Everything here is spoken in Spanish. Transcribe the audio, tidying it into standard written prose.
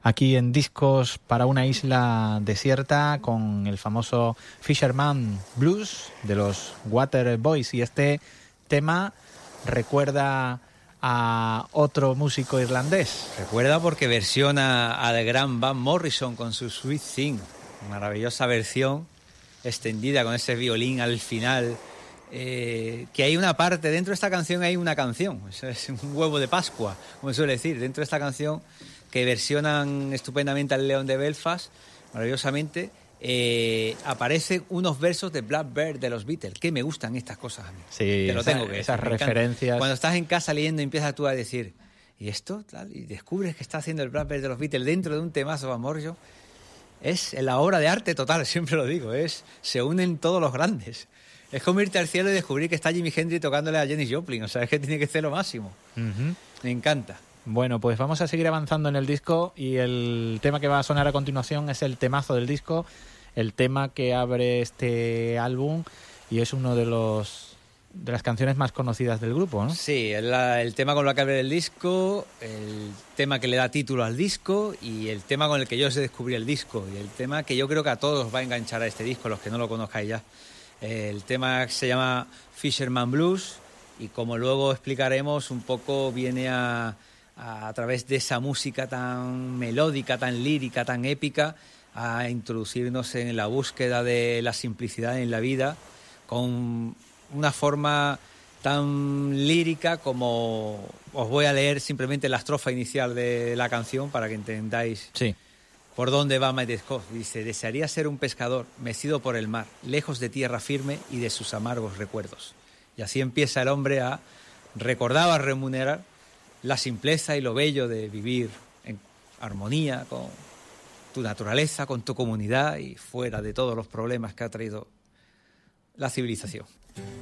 aquí en Discos para una isla desierta con el famoso Fisherman Blues de los Waterboys. Y este tema recuerda a otro músico irlandés. Recuerda porque versiona al gran Van Morrison con su Sweet Thing, maravillosa versión extendida con ese violín al final, que hay una parte, dentro de esta canción hay una canción, es un huevo de Pascua, como se suele decir, dentro de esta canción que versionan estupendamente al León de Belfast, maravillosamente, aparecen unos versos de Blackbird de los Beatles, que me gustan estas cosas a mí. Sí, te lo tengo que decir, esas referencias. Cuando estás en casa leyendo y empiezas tú a decir, ¿y esto? Tal, y descubres que está haciendo el Blackbird de los Beatles dentro de un temazo Van Morrison. Es la obra de arte total, siempre lo digo, se unen todos los grandes. Es como irte al cielo y descubrir que está Jimi Hendrix tocándole a Janis Joplin, o sea, es que tiene que ser lo máximo. Uh-huh. Me encanta. Bueno, pues vamos a seguir avanzando en el disco y el tema que va a sonar a continuación es el temazo del disco, el tema que abre este álbum y es uno de las canciones más conocidas del grupo, ¿no? Sí, el tema con el que abre el disco, el tema que le da título al disco y el tema con el que yo descubrí el disco y el tema que yo creo que a todos va a enganchar a este disco, los que no lo conozcáis ya. El tema se llama Fisherman Blues y como luego explicaremos un poco viene a través de esa música tan melódica, tan lírica, tan épica, a introducirnos en la búsqueda de la simplicidad en la vida con una forma tan lírica como os voy a leer simplemente la estrofa inicial de la canción para que entendáis por dónde va Mighty Scott. Dice: desearía ser un pescador mecido por el mar, lejos de tierra firme y de sus amargos recuerdos. Y así empieza el hombre a recordar, a remunerar la simpleza y lo bello de vivir en armonía con tu naturaleza, con tu comunidad y fuera de todos los problemas que ha traído la civilización.